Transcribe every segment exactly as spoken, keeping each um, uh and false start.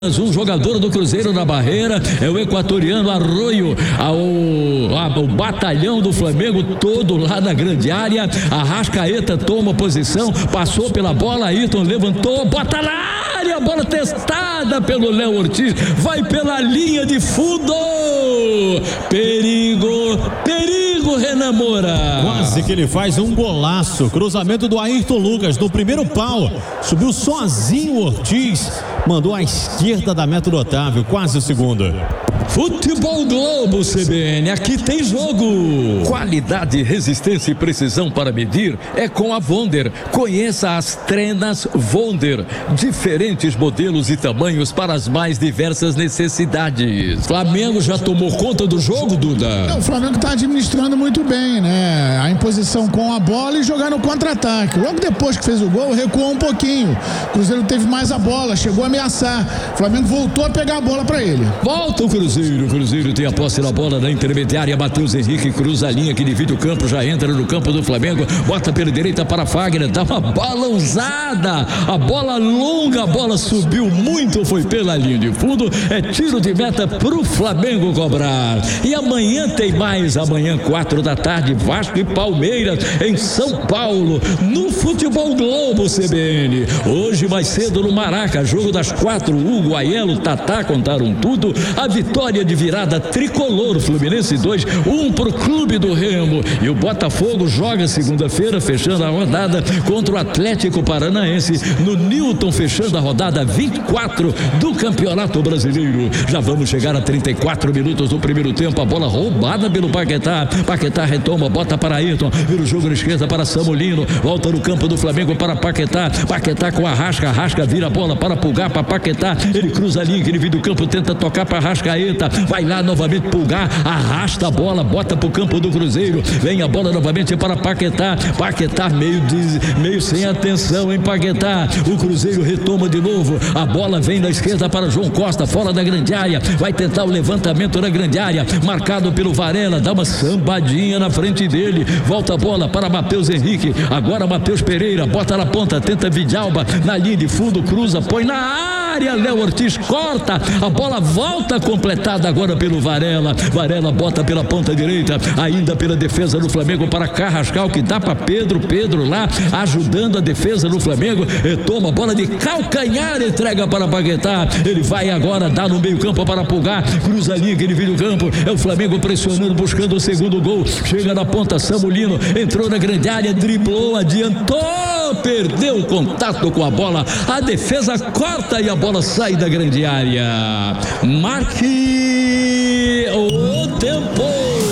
Um jogador do Cruzeiro na barreira, é o equatoriano Arroio, ao, a, o batalhão do Flamengo todo lá na grande área. Arrascaeta toma posição, passou pela bola, Ayrton levantou, bota na área, bola testada pelo Léo Ortiz, vai pela linha de fundo, perigo, perigo, Renan Moura. Quase que ele faz um golaço, cruzamento do Ayrton Lucas no primeiro pau, subiu sozinho o Ortiz, mandou à esquerda da meta do Otávio, quase o segundo. Futebol Globo C B N, aqui tem jogo. Qualidade, resistência e precisão para medir é com a Vonder. Conheça as trenas Vonder. Diferentes modelos e tamanhos para as mais diversas necessidades. Flamengo já tomou conta do jogo, Duda? É, o Flamengo está administrando muito bem, né? A imposição com a bola e jogar no contra-ataque. Logo depois que fez o gol, recuou um pouquinho. O Cruzeiro teve mais a bola, chegou a ameaçar. O Flamengo voltou a pegar a bola para ele. Volta o Cruzeiro. O Cruzeiro tem a posse na bola da intermediária. Matheus Henrique cruza a linha que divide o campo, já entra no campo do Flamengo, bota pela direita para Fagner, dá uma balãozada, a bola longa, a bola subiu muito, foi pela linha de fundo, é tiro de meta pro Flamengo cobrar. E amanhã tem mais, amanhã quatro da tarde, Vasco e Palmeiras em São Paulo, no Futebol Globo C B N. Hoje mais cedo no Maraca, jogo das quatro, Hugo, Aiello, Tatá contaram tudo, a vitória de virada tricolor, Fluminense dois, um pro Clube do Remo, e o Botafogo joga segunda-feira, fechando a rodada contra o Atlético Paranaense no Newton, fechando a rodada vinte e quatro do Campeonato Brasileiro. Já vamos chegar a trinta e quatro minutos do primeiro tempo, a bola roubada pelo Paquetá, Paquetá retoma, bota para Ayrton, vira o jogo na esquerda para Samulino, volta no campo do Flamengo para Paquetá, Paquetá com a Arrasca, Arrasca vira a bola para Pulgar, para Paquetá, ele cruza a linha que ele vira do campo, tenta tocar para Arrascaeta, vai lá novamente Pulgar, arrasta a bola, bota pro campo do Cruzeiro, vem a bola novamente para Paquetá, Paquetá meio, de, meio sem atenção, hein, Paquetá, o Cruzeiro retoma de novo, a bola vem da esquerda para João Costa, fora da grande área, vai tentar o levantamento na grande área, marcado pelo Varela, dá uma sambadinha na frente dele, volta a bola para Matheus Henrique, agora Matheus Pereira, bota na ponta, tenta Vidalba, na linha de fundo, cruza, põe na área, Léo Ortiz corta, a bola volta completada agora pelo Varela, Varela bota pela ponta direita, ainda pela defesa do Flamengo para Carrascal, que dá para Pedro, Pedro lá ajudando a defesa do Flamengo, e toma a bola de calcanhar, entrega para Paquetá, ele vai agora dar no meio campo para Pulgar, cruza a linha que ele vira o campo, é o Flamengo pressionando, buscando o segundo gol, chega na ponta, Samulino entrou na grande área, driblou, adiantou, perdeu o contato com a bola, a defesa corta e a bola sai da grande área. Marque o tempo.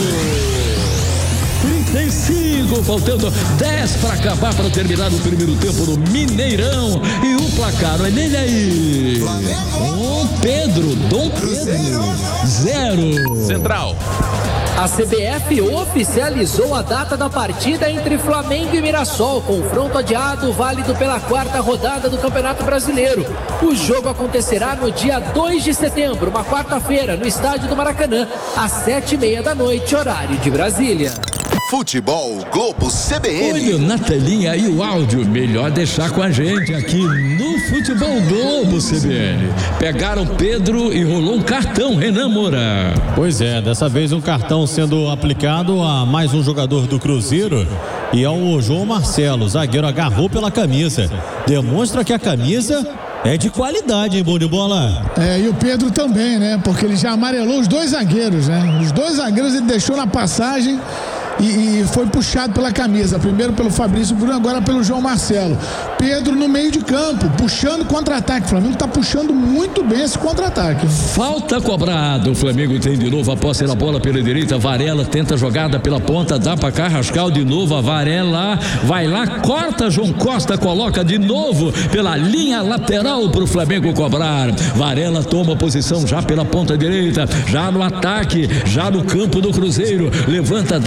trinta e cinco, faltando dez para acabar, para terminar o primeiro tempo no Mineirão. E o placar, olha ele aí. Dom Pedro, Dom Pedro, zero. Central. A C B F oficializou a data da partida entre Flamengo e Mirassol, confronto adiado válido pela quarta rodada do Campeonato Brasileiro. O jogo acontecerá no dia dois de setembro, uma quarta-feira, no estádio do Maracanã, às sete e meia da noite, horário de Brasília. Futebol Globo C B N. Olha na telinha aí o áudio, melhor deixar com a gente aqui no Futebol Globo C B N. Pegaram Pedro e rolou um cartão, Renan Moura. Pois é, dessa vez um cartão sendo aplicado a mais um jogador do Cruzeiro, e é o João Marcelo, o zagueiro agarrou pela camisa, demonstra que a camisa é de qualidade, hein, bom de bola? É, e o Pedro também, né? Porque ele já amarelou os dois zagueiros, né? Os dois zagueiros ele deixou na passagem e, e foi puxado pela camisa. Primeiro pelo Fabrício Bruno, agora pelo João Marcelo. Pedro no meio de campo, puxando contra-ataque. O Flamengo tá puxando muito bem esse contra-ataque. Falta cobrado. O Flamengo tem de novo a posse da bola pela direita. Varela tenta a jogada pela ponta, dá para Carrascal de novo. A Varela vai lá, corta. João Costa coloca de novo pela linha lateral para o Flamengo cobrar. Varela toma posição já pela ponta direita, já no ataque, já no campo do Cruzeiro. Levanta, dá para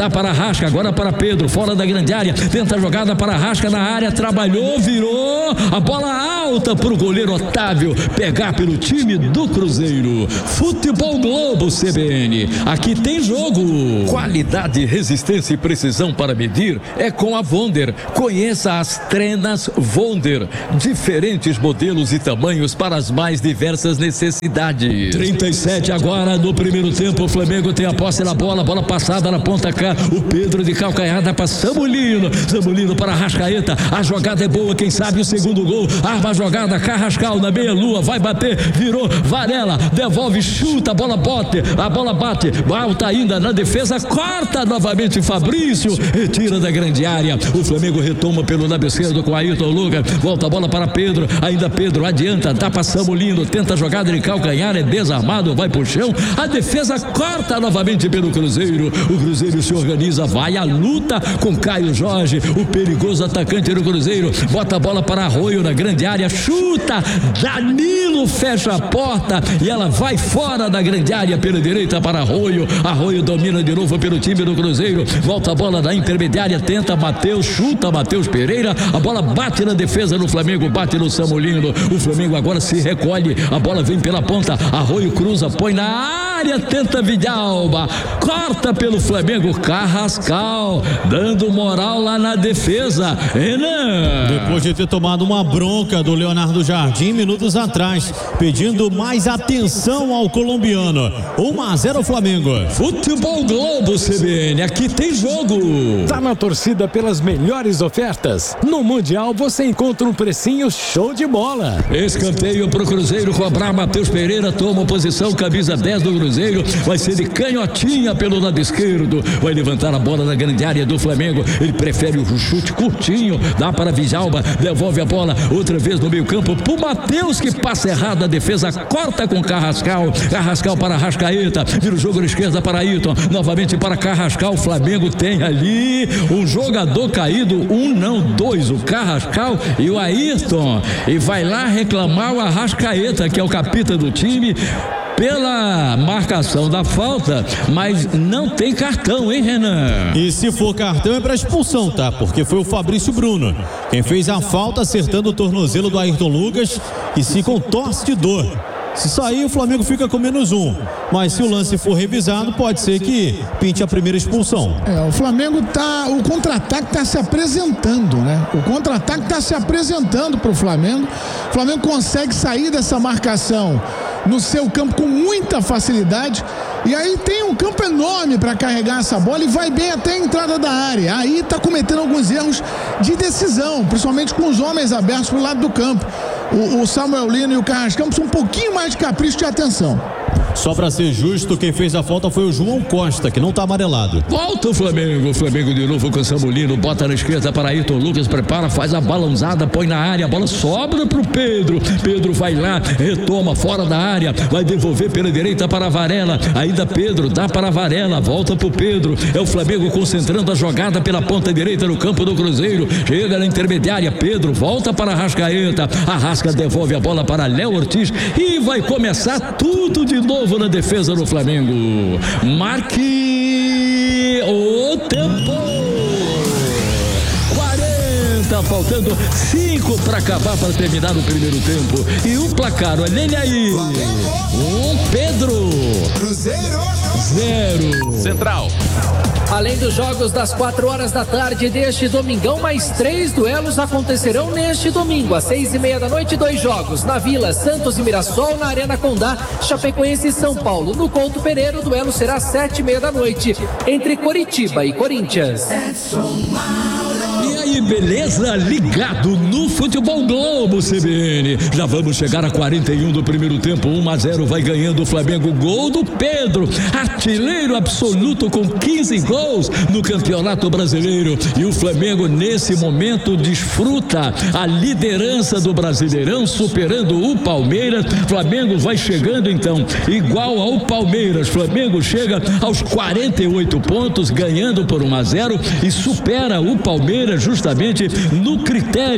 Arrasca, agora para Pedro, fora da grande área, tenta a jogada para Arrasca na área, trabalhou, virou, a bola alta para o goleiro Otávio pegar pelo time do Cruzeiro. Futebol Globo C B N, aqui tem jogo. Qualidade, resistência e precisão para medir é com a Wonder. Conheça as trenas Wonder, diferentes modelos e tamanhos para as mais diversas necessidades. trinta e sete agora no primeiro tempo, o Flamengo tem a posse na bola, bola passada na ponta cá, o Pedro de calcanhar dá para Samulino, Samulino para Arrascaeta, a jogada é boa, quem sabe o segundo gol, arma a jogada, Carrascal na meia lua, vai bater, virou, Varela, devolve, chuta, a bola bate, a bola bate, alta ainda na defesa, corta novamente Fabrício, retira da grande área, o Flamengo retoma pelo lado esquerdo com Ayrton Lucas, volta a bola para Pedro, ainda Pedro adianta, dá para Samulino, tenta a jogada de calcanhar, é desarmado, vai pro chão, a defesa corta novamente pelo Cruzeiro, o Cruzeiro se organiza, vai à luta com Caio Jorge, o perigoso atacante do Cruzeiro, bota a bola para Arroio na grande área, chuta, Danilo fecha a porta e ela vai fora da grande área pela direita para Arroio, Arroio domina de novo pelo time do Cruzeiro, volta a bola da intermediária, tenta Matheus, chuta Matheus Pereira, a bola bate na defesa do Flamengo, bate no Samulino, o Flamengo agora se recolhe, a bola vem pela ponta, Arroio cruza, põe na área, tenta Vidalba, corta pelo Flamengo, Carrascal, dando moral lá na defesa, Renan. Depois de ter tomado uma bronca do Leonardo Jardim minutos atrás, pedindo mais atenção ao colombiano, um a zero Flamengo. Futebol Globo C B N, aqui tem jogo. Tá na torcida pelas melhores ofertas? No Mundial você encontra um precinho show de bola. Escanteio pro Cruzeiro cobrar, Matheus Pereira toma posição, camisa dez do Cruzeiro, vai ser de canhotinha pelo lado esquerdo, vai levantar a bola na grande área do Flamengo, ele prefere o chute curtinho, dá para Vidalba, devolve a bola, outra vez no meio campo, pro Matheus que passa errado, a defesa corta com Carrascal, Carrascal para Arrascaeta, vira o jogo na esquerda para Ayrton, novamente para Carrascal, o Flamengo tem ali um jogador caído, um não, dois, o Carrascal e o Ayrton, e vai lá reclamar o Arrascaeta, que é o capitão do time, pela marcação da falta, mas não tem cartão, hein, Renan? E se for cartão é para expulsão, tá? Porque foi o Fabrício Bruno quem fez a falta, acertando o tornozelo do Ayrton Lucas e se contorce de dor. Se sair, o Flamengo fica com menos um. Mas se o lance for revisado, pode ser que pinte a primeira expulsão. É, o Flamengo tá. O contra-ataque tá se apresentando, né? O contra-ataque tá se apresentando pro Flamengo. O Flamengo consegue sair dessa marcação no seu campo com muita facilidade. E aí tem um campo enorme para carregar essa bola e vai bem até a entrada da área. Aí tá cometendo alguns erros de decisão, principalmente com os homens abertos pro lado do campo. O, o Samuel Lino e o Carrascal são um pouquinho mais de capricho de atenção. Só para ser justo, quem fez a falta foi o João Costa, que não tá amarelado. Volta o Flamengo, o Flamengo de novo com o Samulino, bota na esquerda para Ayrton Lucas, prepara, faz a balançada, põe na área, a bola sobra pro Pedro, Pedro vai lá, retoma fora da área, vai devolver pela direita para Varela, ainda Pedro, dá para Varela, volta pro Pedro, é o Flamengo concentrando a jogada pela ponta direita no campo do Cruzeiro, chega na intermediária, Pedro volta para Arrascaeta, Arrasca devolve a bola para Léo Ortiz e vai começar tudo de novo na defesa do Flamengo. Marque o tempo. quarenta, faltando cinco para acabar, para terminar o primeiro tempo. E o placar, olha ele aí. Um Pedro. Cruzeiro. Zero. Central. Além dos jogos das quatro horas da tarde deste domingão, mais três duelos acontecerão neste domingo. Às seis e meia da noite, dois jogos. Na Vila, Santos e Mirassol, na Arena Condá, Chapecoense e São Paulo. No Couto Pereira, o duelo será às sete e meia da noite, entre Coritiba e Corinthians. E aí, beleza? Ligado no Futebol Globo C B N. Já vamos chegar a quarenta e um do primeiro tempo. um a zero vai ganhando o Flamengo. Gol do Pedro, artilheiro absoluto com quinze gols no Campeonato Brasileiro. E o Flamengo, nesse momento, desfruta a liderança do Brasileirão, superando o Palmeiras. Flamengo vai chegando, então, igual ao Palmeiras. Flamengo chega aos quarenta e oito pontos, ganhando por um a zero e supera o Palmeiras justamente no critério do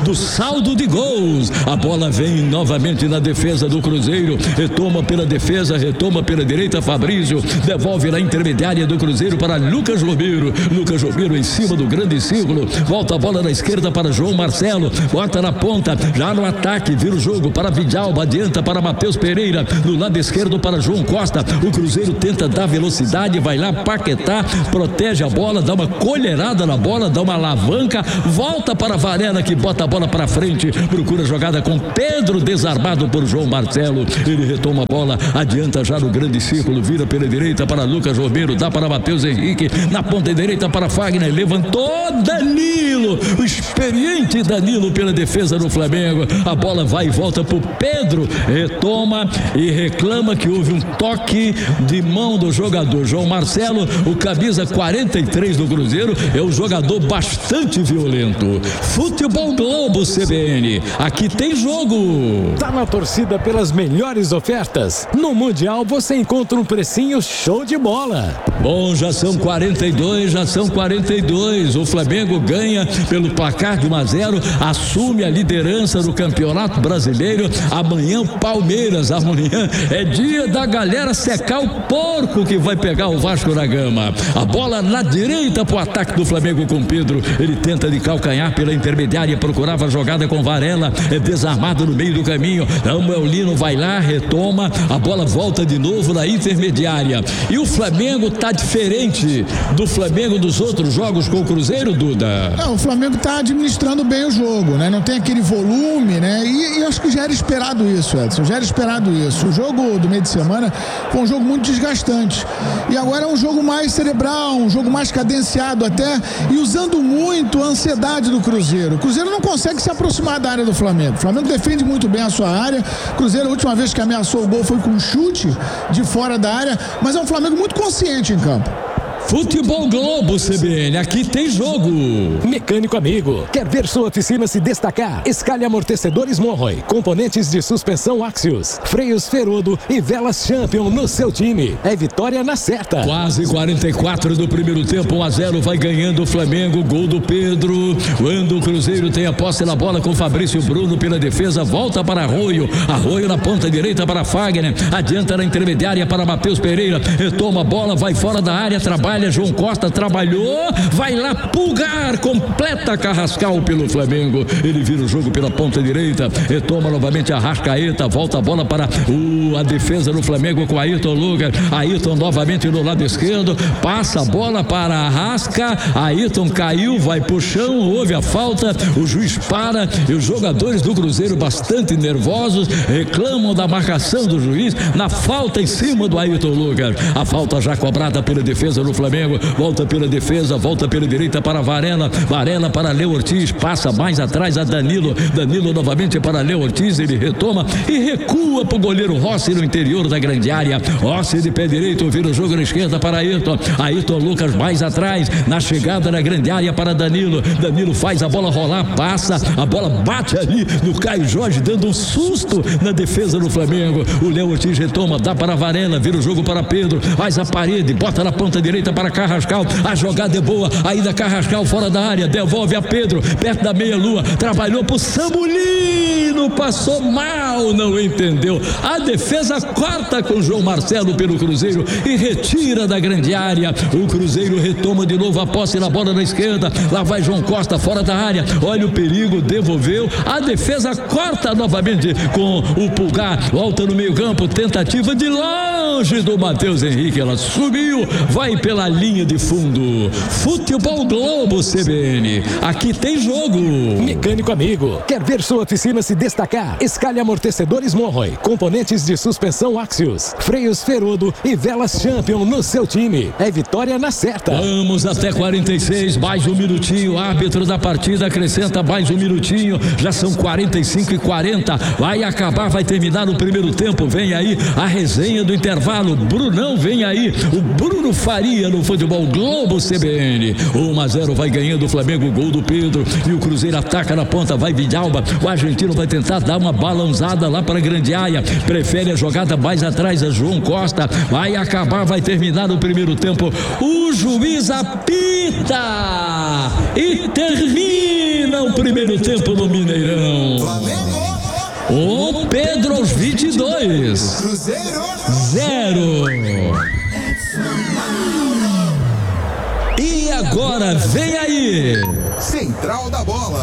do saldo de gols. A bola vem novamente na defesa do Cruzeiro, retoma pela defesa, retoma pela direita Fabrício, devolve na intermediária do Cruzeiro para Lucas Romero. Lucas Romero em cima do grande círculo, volta a bola na esquerda para João Marcelo, bota na ponta, já no ataque, vira o jogo para Vidalba, adianta para Matheus Pereira, no lado esquerdo para João Costa. O Cruzeiro tenta dar velocidade, vai lá Paquetá, protege a bola, dá uma colherada na bola, dá uma alavanca, volta para Varela que bota a bola para frente, procura jogada com Pedro, desarmado por João Marcelo. Ele retoma a bola, adianta já no grande círculo, vira pela direita para Lucas Romero, dá para Matheus Henrique, na ponta direita para Fagner, levantou Danilo, o experiente Danilo pela defesa do Flamengo. A bola vai e volta pro Pedro, retoma e reclama que houve um toque de mão do jogador João Marcelo. O camisa quarenta e três do Cruzeiro é um jogador bastante violento. Futebol Globo C B N, aqui tem jogo. Tá na torcida pelas melhores ofertas? No Mundial você encontra um precinho show de bola. Bom, já são quarenta e dois, já são quarenta e dois. O Flamengo ganha pelo placar de um a zero, assume a liderança do Campeonato Brasileiro. Amanhã Palmeiras, amanhã é dia da galera secar o porco que vai pegar o Vasco da Gama. A bola na direita pro ataque do Flamengo com Pedro. Ele tenta de calcanhar pela intermediária, procurava a jogada com Varela, é desarmado no meio do caminho. Samuel Lino vai lá, retoma, a bola volta de novo na intermediária. E o Flamengo tá diferente do Flamengo dos outros jogos com o Cruzeiro, Duda? Não, o Flamengo tá administrando bem o jogo, né? Não tem aquele volume, né? E, e acho que já era esperado isso, Edson, já era esperado isso. O jogo do meio de semana foi um jogo muito desgastante. E agora é um jogo mais cerebral, um jogo mais cadenciado até, e usando muito a ansiedade do Cruzeiro. O Cruzeiro não consegue se aproximar da área do Flamengo. O Flamengo defende muito bem a sua área. O Cruzeiro, a última vez que ameaçou o gol foi com um chute de fora da área, mas é um Flamengo muito consciente em campo. Futebol Globo C B N, aqui tem jogo. Mecânico amigo, quer ver sua oficina se destacar? Escalhe amortecedores Monroy, componentes de suspensão Axios, freios Ferodo e velas Champion no seu time. É vitória na certa. Quase quarenta e quatro do primeiro tempo, um a zero, vai ganhando o Flamengo, gol do Pedro. Quando o Cruzeiro tem a posse na bola com Fabrício Bruno pela defesa, volta para Arroio, Arroio na ponta direita para Fagner, adianta na intermediária para Matheus Pereira, retoma a bola, vai fora da área, trabalha João Costa, trabalhou, vai lá Pulgar, completa Carrascal pelo Flamengo. Ele vira o jogo pela ponta direita, retoma novamente a Arrascaeta, volta a bola para uh, a defesa do Flamengo com Ayrton Lucas. Ayrton novamente no lado esquerdo, passa a bola para Arrasca, Ayrton caiu, vai pro chão, houve a falta, o juiz para e os jogadores do Cruzeiro bastante nervosos reclamam da marcação do juiz na falta em cima do Ayrton Lucas. A falta já cobrada pela defesa do Flamengo, volta pela defesa, volta pela direita para Varela, Varela para Léo Ortiz, passa mais atrás a Danilo, Danilo novamente para Léo Ortiz, ele retoma e recua para o goleiro Rossi no interior da grande área. Rossi de pé direito, vira o jogo na esquerda para Ayrton, Ayrton Lucas mais atrás, na chegada na grande área para Danilo, Danilo faz a bola rolar, passa, a bola bate ali no Caio Jorge, dando um susto na defesa do Flamengo. O Léo Ortiz retoma, dá para Varela, vira o jogo para Pedro, faz a parede, bota na ponta direita para Carrascal, a jogada é boa, ainda Carrascal fora da área, devolve a Pedro, perto da meia lua, trabalhou pro Samulino, passou mal, não entendeu, a defesa corta com João Marcelo pelo Cruzeiro e retira da grande área. O Cruzeiro retoma de novo a posse na bola na esquerda, lá vai João Costa fora da área, olha o perigo, devolveu, a defesa corta novamente com o Pulgar, volta no meio campo, tentativa de longe do Matheus Henrique, ela subiu, vai pela linha de fundo. Futebol Globo C B N, aqui tem jogo. Mecânico amigo, quer ver sua oficina se destacar? Escalhe amortecedores Monroy, componentes de suspensão Axios, freios Ferodo e velas Champion no seu time. É vitória na certa. Vamos até quarenta e seis, mais um minutinho, árbitro da partida acrescenta mais um minutinho, já são quarenta e cinco e quarenta, vai acabar, vai terminar o primeiro tempo, vem aí a resenha do intervalo, Brunão vem aí, o Bruno Faria no no Futebol Globo C B N. um a zero vai ganhando o Flamengo, gol do Pedro, e o Cruzeiro ataca na ponta, vai Vidalba, o argentino vai tentar dar uma balançada lá para a grande área, prefere a jogada mais atrás, a João Costa, vai acabar, vai terminar o primeiro tempo, o juiz apita e termina o primeiro tempo no Mineirão. O Pedro aos vinte e dois, zero. E agora vem aí, Central da Bola.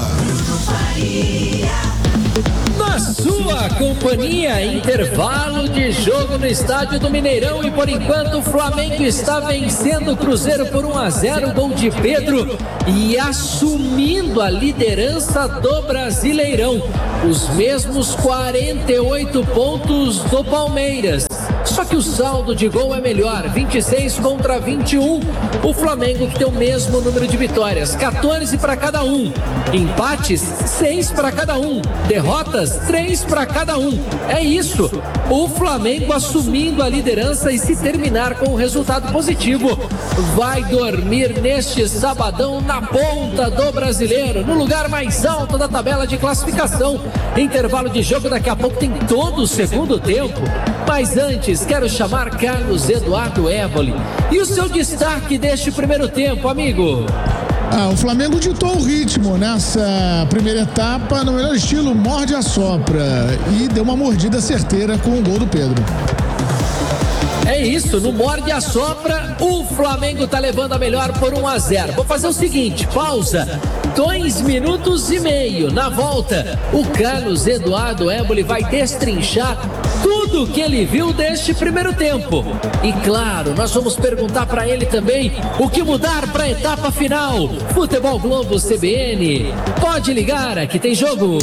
Na sua companhia, intervalo de jogo no estádio do Mineirão, e por enquanto o Flamengo está vencendo o Cruzeiro por um a zero, gol de Pedro, e assumindo a liderança do Brasileirão, os mesmos quarenta e oito pontos do Palmeiras. Só que o saldo de gol é melhor, vinte e seis contra vinte e um. O Flamengo que tem o mesmo número de vitórias, quatorze para cada um. Empates, seis para cada um. Derrotas, três para cada um. É isso. O Flamengo assumindo a liderança, e se terminar com um resultado positivo, vai dormir neste sabadão na ponta do Brasileiro, no lugar mais alto da tabela de classificação. Intervalo de jogo, daqui a pouco tem todo o segundo tempo. Mas antes, quero chamar Carlos Eduardo Évoli e o seu destaque deste primeiro tempo, amigo. Ah, o Flamengo ditou o ritmo nessa primeira etapa no melhor estilo morde a sopra, e deu uma mordida certeira com o gol do Pedro. É isso, no morde a sopra, o Flamengo tá levando a melhor por um a zero. Vou fazer o seguinte, pausa, dois minutos e meio. Na volta, o Carlos Eduardo Évoli vai destrinchar tudo o que ele viu deste primeiro tempo. E claro, nós vamos perguntar para ele também o que mudar para a etapa final. Futebol Globo C B N, pode ligar, aqui tem jogo.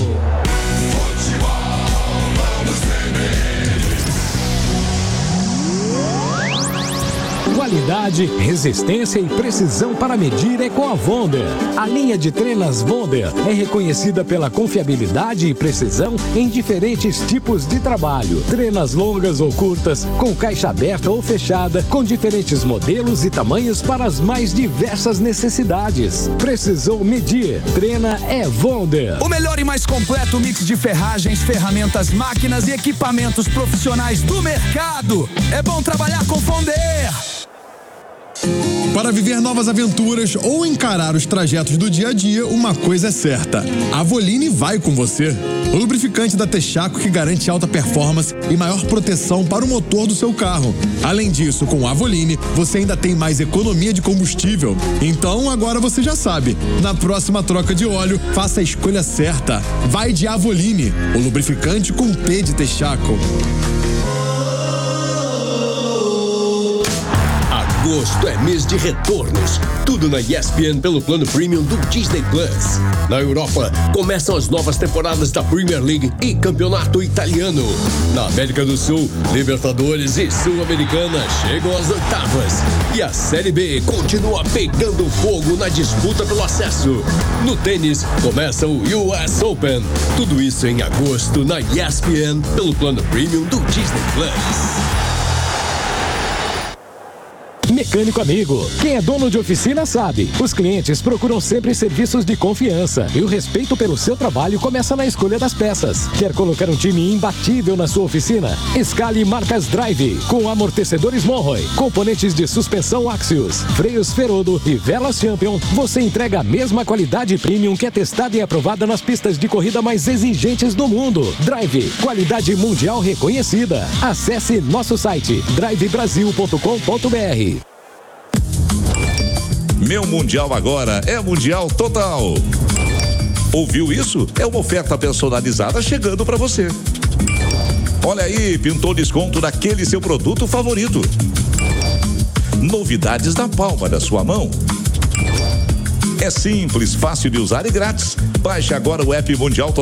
Qualidade, resistência e precisão para medir é com a Wonder. A linha de trenas Wonder é reconhecida pela confiabilidade e precisão em diferentes tipos de trabalho. Trenas longas ou curtas, com caixa aberta ou fechada, com diferentes modelos e tamanhos para as mais diversas necessidades. Precisou medir? Treina é Wonder. O melhor e mais completo mix de ferragens, ferramentas, máquinas e equipamentos profissionais do mercado. É bom trabalhar com Wonder. Para viver novas aventuras ou encarar os trajetos do dia a dia, uma coisa é certa: a Avoline vai com você. O lubrificante da Texaco que garante alta performance e maior proteção para o motor do seu carro. Além disso, com a Avoline, você ainda tem mais economia de combustível. Então, agora você já sabe. Na próxima troca de óleo, faça a escolha certa. Vai de Avoline, o lubrificante com P de Texaco. Agosto é mês de retornos. Tudo na E S P N pelo plano Premium do Disney Plus. Na Europa, começam as novas temporadas da Premier League e Campeonato Italiano. Na América do Sul, Libertadores e Sul-Americana chegam às oitavas. E a Série B continua pegando fogo na disputa pelo acesso. No tênis, começa o U S Open. Tudo isso em agosto na E S P N pelo plano Premium do Disney Plus. Mecânico amigo, quem é dono de oficina sabe, os clientes procuram sempre serviços de confiança e o respeito pelo seu trabalho começa na escolha das peças. Quer colocar um time imbatível na sua oficina? Escale marcas Drive, com amortecedores Monroy, componentes de suspensão Axios, freios Ferodo e velas Champion. Você entrega a mesma qualidade premium que é testada e aprovada nas pistas de corrida mais exigentes do mundo. Drive, qualidade mundial reconhecida. Acesse nosso site drive brasil ponto com ponto b r. Meu Mundial agora é Mundial Total. Ouviu isso? É uma oferta personalizada chegando para você. Olha aí, pintou desconto daquele seu produto favorito. Novidades na palma da sua mão. É simples, fácil de usar e grátis. Baixe agora o app Mundial Total.